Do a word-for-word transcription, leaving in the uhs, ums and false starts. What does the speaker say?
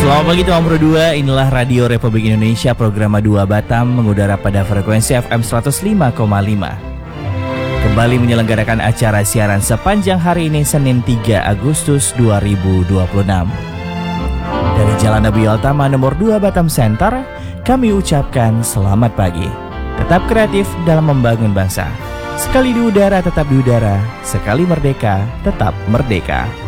Selamat pagi teman Pro dua, inilah Radio Republik Indonesia program dua Batam mengudara pada frekuensi F M seratus lima koma lima. Kembali menyelenggarakan acara siaran sepanjang hari ini Senin tiga Agustus dua ribu dua puluh enam. Dari Jalan Nabi Altama nomor dua Batam Center, kami ucapkan selamat pagi. Tetap kreatif dalam membangun bangsa. Sekali di udara tetap di udara, sekali merdeka tetap merdeka.